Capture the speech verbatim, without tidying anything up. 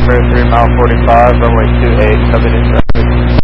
three mile forty-five, runway two eight, coming in traffic.